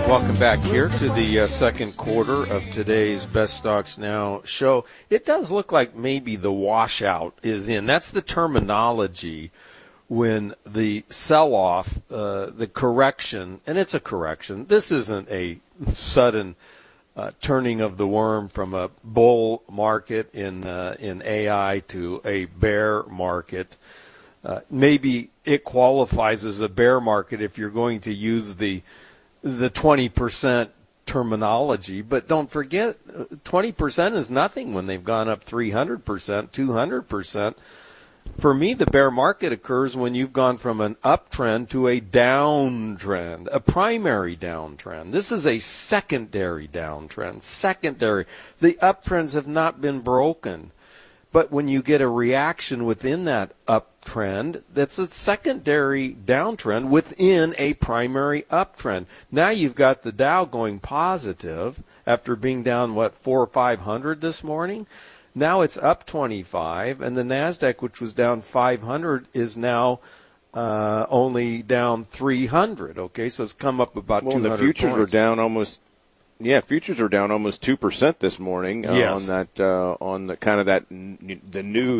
Welcome back here to the second quarter of today's Best Stocks Now show. It does look like maybe the washout is in. That's the terminology when the sell-off, the correction, and it's a correction. This isn't a sudden turning of the worm from a bull market in AI to a bear market. Maybe it qualifies as a bear market if you're going to use the 20% terminology, but don't forget 20% is nothing when they've gone up 300%, 200%. For me, the bear market occurs when you've gone from an uptrend to a downtrend, a primary downtrend. This is a secondary downtrend. Secondary. The uptrends have not been broken. But when you get a reaction within that uptrend, that's a secondary downtrend within a primary uptrend. Now you've got the Dow going positive after being down, 400 or 500 this morning. Now it's up 25, and the NASDAQ, which was down 500, is now only down 300. Okay, so it's come up about 200 the futures points. Are down almost. Yeah, futures are down almost 2% this morning yes. on the kind of the new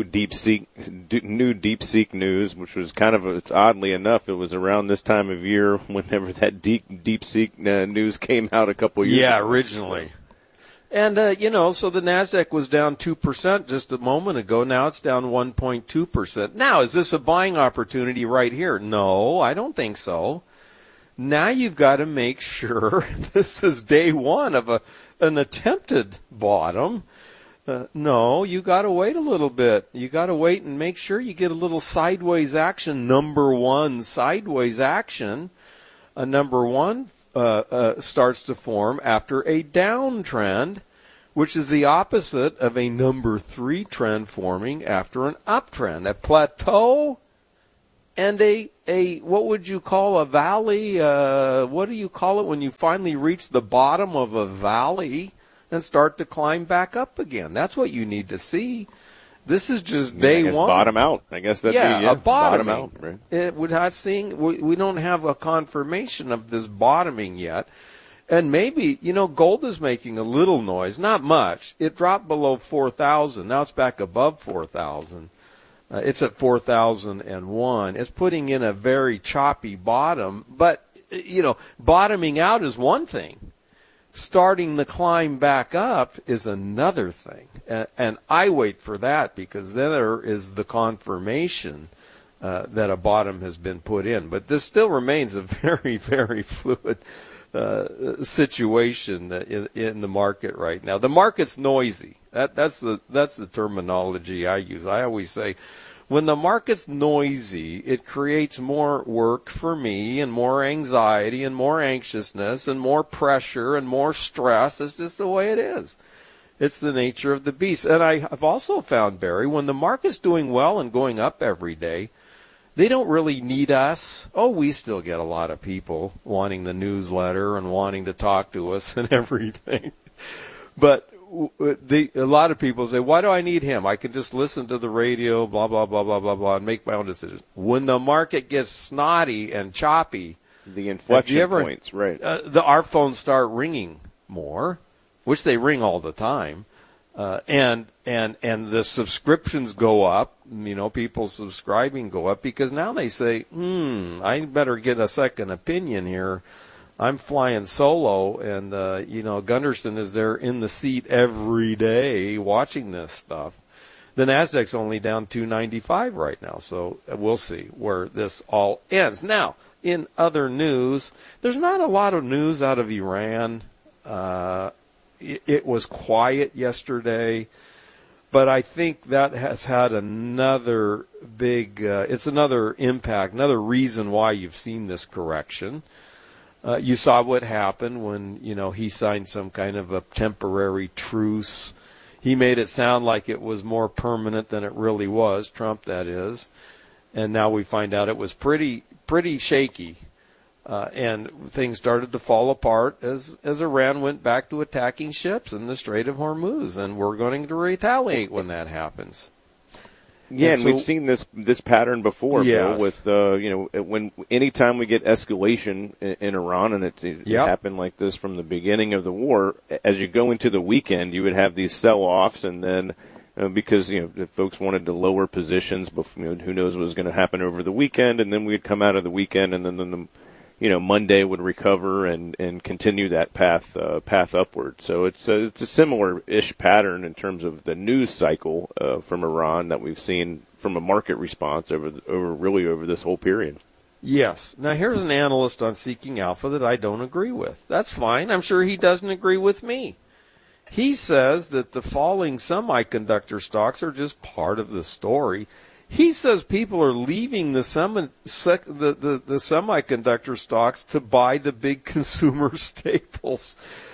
DeepSeek news, which was kind of it's oddly enough it was around this time of year whenever that DeepSeek news came out a couple years ago. Yeah, originally. And so the NASDAQ was down 2% just a moment ago. Now it's down 1.2%. Now, is this a buying opportunity right here? No, I don't think so. Now you've got to make sure this is day one of an attempted bottom. No, you got to wait a little bit. You got to wait and make sure you get a little sideways action. Number one, sideways action. Number one starts to form after a downtrend, which is the opposite of a number three trend forming after an uptrend. A plateau and a what would you call a valley? What do you call it when you finally reach the bottom of a valley and start to climb back up again? That's what you need to see. This is just day one. Bottom out. I guess that'd be a bottom out. Right? We're not seeing. We don't have a confirmation of this bottoming yet. And maybe, gold is making a little noise, not much. It dropped below 4,000. Now it's back above 4,000. It's at 4,001. It's putting in a very choppy bottom. But, bottoming out is one thing. Starting the climb back up is another thing. And I wait for that because then there is the confirmation that a bottom has been put in. But this still remains a very, very fluid situation in the market right now. The market's noisy. That's the terminology I use. I always say, when the market's noisy, it creates more work for me and more anxiety and more anxiousness and more pressure and more stress. It's just the way it is. It's the nature of the beast. And I've also found, Barry, when the market's doing well and going up every day, they don't really need us. Oh, we still get a lot of people wanting the newsletter and wanting to talk to us and everything. But a lot of people say, why do I need him? I can just listen to the radio, blah, blah, blah, blah, blah, blah, and make my own decisions. When the market gets snotty and choppy, the inflection points, right? Our phones start ringing more, which they ring all the time. And the subscriptions go up, people subscribing go up because now they say, I better get a second opinion here. I'm flying solo, and, Gunderson is there in the seat every day watching this stuff. The NASDAQ's only down 295 right now, so we'll see where this all ends. Now, in other news, there's not a lot of news out of Iran. It was quiet yesterday, but I think that has had another big, it's another impact, another reason why you've seen this correction. You saw what happened when, he signed some kind of a temporary truce. He made it sound like it was more permanent than it really was, Trump, that is. And now we find out it was pretty shaky. And things started to fall apart as Iran went back to attacking ships in the Strait of Hormuz. And we're going to retaliate when that happens. Yeah, and we've seen this pattern before, yes. Bill, with anytime we get escalation in Iran, and it happened like this from the beginning of the war, as you go into the weekend, you would have these sell-offs, and then because if folks wanted to lower positions, before, who knows what was going to happen over the weekend, and then we'd come out of the weekend, and then Monday would recover and continue that path upward. So it's a similar-ish pattern in terms of the news cycle from Iran that we've seen from a market response over this whole period. Yes. Now here's an analyst on Seeking Alpha that I don't agree with. That's fine. I'm sure he doesn't agree with me. He says that the falling semiconductor stocks are just part of the story. He says people are leaving the semiconductor stocks to buy the big consumer staples.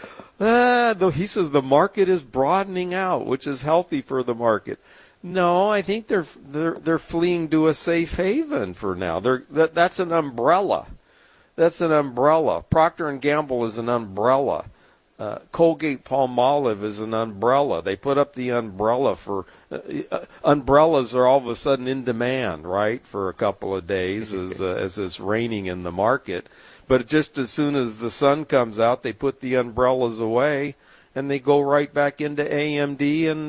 He says the market is broadening out, which is healthy for the market. No, I think they're fleeing to a safe haven for now. That's an umbrella. That's an umbrella. Procter & Gamble is an umbrella. Colgate-Palmolive is an umbrella. They put up the umbrella for umbrellas are all of a sudden in demand, right, for a couple of days as it's raining in the market. But just as soon as the sun comes out, they put the umbrellas away and they go right back into AMD and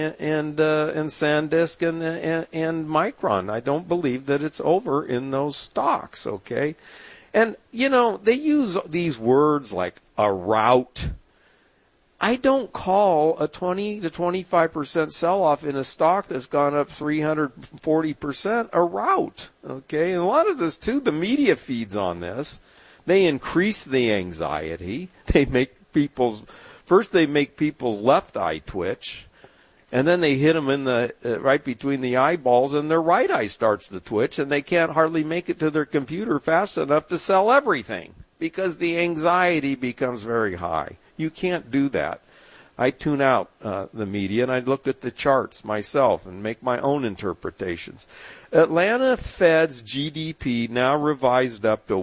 SanDisk and Micron. I don't believe that it's over in those stocks. Okay. And, they use these words like a rout. I don't call a 20 to 25% sell-off in a stock that's gone up 340% a rout. Okay? And a lot of this, too, the media feeds on this. They increase the anxiety. They make people's left eye twitch. And then they hit them in the right between the eyeballs, and their right eye starts to twitch, and they can't hardly make it to their computer fast enough to sell everything because the anxiety becomes very high. You can't do that. I tune out the media, and I look at the charts myself and make my own interpretations. Atlanta Fed's GDP now revised up to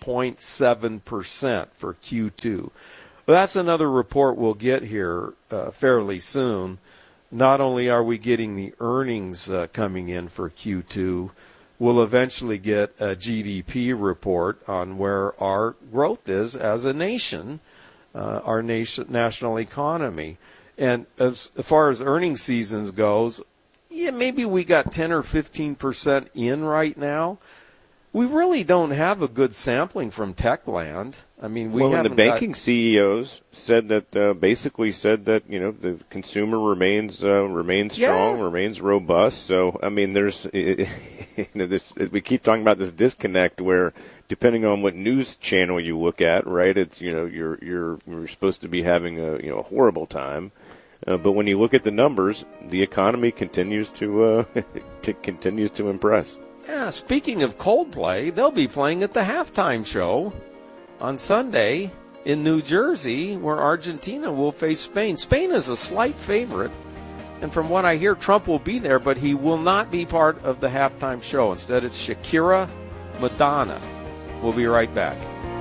1.7% for Q2. Well, that's another report we'll get here fairly soon. Not only are we getting the earnings coming in for Q2, we'll eventually get a GDP report on where our growth is as a nation, our national economy. And as far as earnings seasons goes, maybe we got 10 or 15% in right now. We really don't have a good sampling from Techland. I mean, the banking CEOs said that basically said that the consumer remains strong, remains robust. So I mean, there's this. We keep talking about this disconnect where, depending on what news channel you look at, right? It's you're supposed to be having a horrible time, but when you look at the numbers, the economy continues to impress. Yeah, speaking of Coldplay, they'll be playing at the halftime show on Sunday in New Jersey, where Argentina will face Spain. Spain is a slight favorite, and from what I hear, Trump will be there, but he will not be part of the halftime show. Instead, it's Shakira, Madonna. We'll be right back.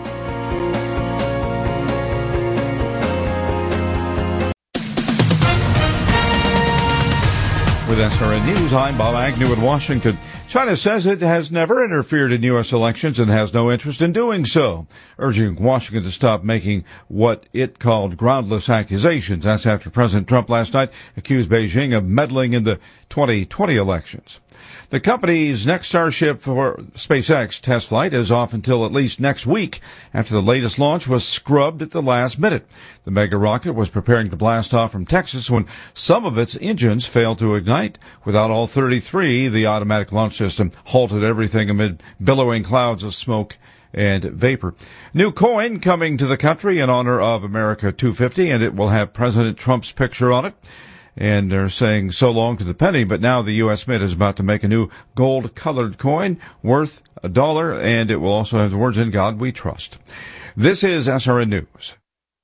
With SRN News, I'm Bob Agnew in Washington. China says it has never interfered in U.S. elections and has no interest in doing so, urging Washington to stop making what it called groundless accusations. That's after President Trump last night accused Beijing of meddling in the 2020 elections. The company's next Starship for SpaceX test flight is off until at least next week, after the latest launch was scrubbed at the last minute. The mega rocket was preparing to blast off from Texas when some of its engines failed to ignite. Without all 33, the automatic launch system halted everything amid billowing clouds of smoke and vapor. New coin coming to the country in honor of America 250, and it will have President Trump's picture on it. And they're saying so long to the penny, but now the U.S. Mint is about to make a new gold-colored coin worth $1, and it will also have the words, "In God We Trust." This is SRN News.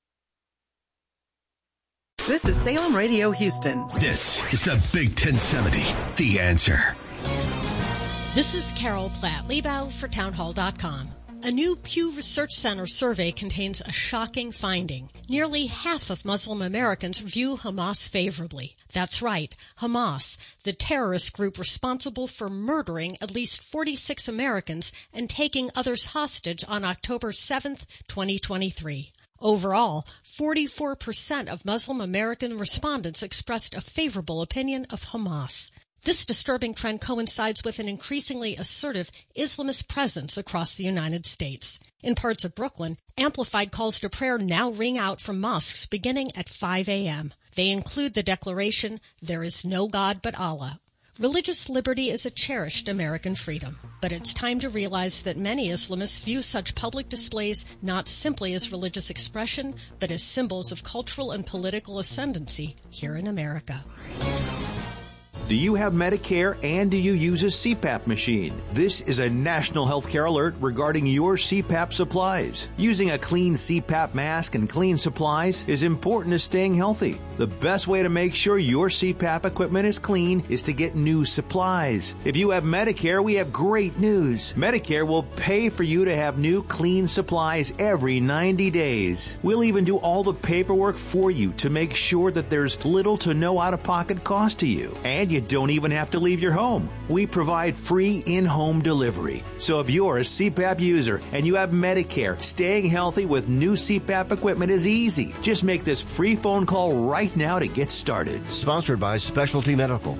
This is Salem Radio Houston. This is the Big 1070, The Answer. This is Carol Platt, Liebau for Townhall.com. A new Pew Research Center survey contains a shocking finding. Nearly half of Muslim Americans view Hamas favorably. That's right, Hamas, the terrorist group responsible for murdering at least 46 Americans and taking others hostage on October 7th, 2023. Overall, 44% of Muslim American respondents expressed a favorable opinion of Hamas. This disturbing trend coincides with an increasingly assertive Islamist presence across the United States. In parts of Brooklyn, amplified calls to prayer now ring out from mosques beginning at 5 a.m. They include the declaration, "There is no God but Allah." Religious liberty is a cherished American freedom, but it's time to realize that many Islamists view such public displays not simply as religious expression, but as symbols of cultural and political ascendancy here in America. Do you have Medicare and do you use a CPAP machine? This is a national healthcare alert regarding your CPAP supplies. Using a clean CPAP mask and clean supplies is important to staying healthy. The best way to make sure your CPAP equipment is clean is to get new supplies. If you have Medicare, we have great news. Medicare will pay for you to have new clean supplies every 90 days. We'll even do all the paperwork for you to make sure that there's little to no out-of-pocket cost to you. And you don't even have to leave your home. We provide free in-home delivery. So if you're a CPAP user and you have Medicare, staying healthy with new CPAP equipment is easy. Just make this free phone call right now to get started. Sponsored by Specialty Medical.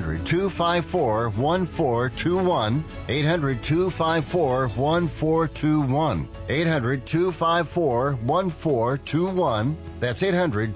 800-254-1421. 800-254-1421. 800-254-1421. That's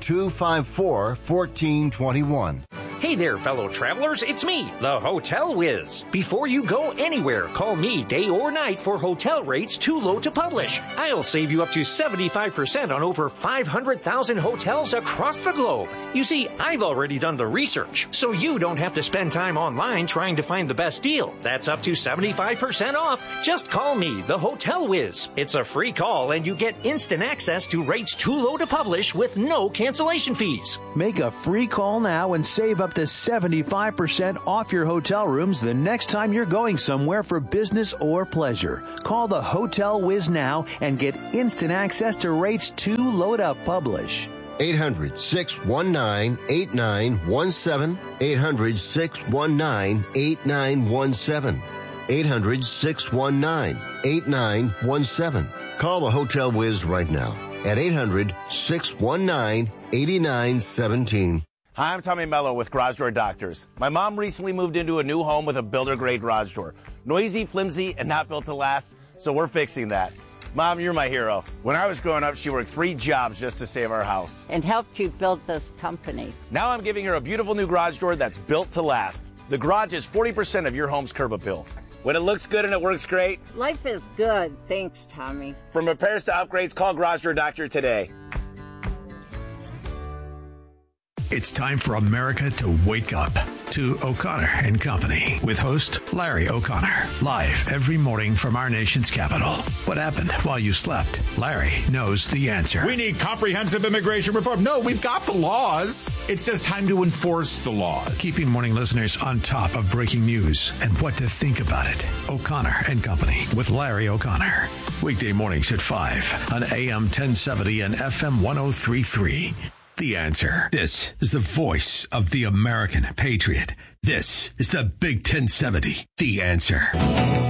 800-254-1421. Hey there, fellow travelers. It's me, the Hotel Whiz. Before you go anywhere, call me day or night for hotel rates too low to publish. I'll save you up to 75% on over 500,000 hotels across the globe. You see, I've already done the research, so you don't have to spend time online trying to find the best deal. That's up to 75% off. Just call me, the Hotel Whiz. It's a free call, and you get instant access to rates too low to publish with no cancellation fees. Make a free call now and save up to 75% off your hotel rooms the next time you're going somewhere for business or pleasure. Call the Hotel Whiz now and get instant access to rates too low to publish. 800-619-8917. 800-619-8917. 800-619-8917. Call the Hotel Whiz right now at 800-619-8917. Hi, I'm Tommy Mello with Garage Door Doctors. My mom recently moved into a new home with a builder-grade garage door. Noisy, flimsy, and not built to last, so we're fixing that. Mom, you're my hero. When I was growing up, she worked 3 jobs just to save our house. And helped you build this company. Now I'm giving her a beautiful new garage door that's built to last. The garage is 40% of your home's curb appeal. When it looks good and it works great. Life is good. Thanks, Tommy. From repairs to upgrades, call Garage Door Doctor today. It's time for America to wake up to O'Connor and Company with host Larry O'Connor. Live every morning from our nation's capital. What happened while you slept? Larry knows the answer. We need comprehensive immigration reform. No, we've got the laws. It's just time to enforce the laws. Keeping morning listeners on top of breaking news and what to think about it. O'Connor and Company with Larry O'Connor. Weekday mornings at 5 on AM 1070 and FM 103.3. The Answer. This is the voice of the American patriot. This is the Big 1070. The Answer.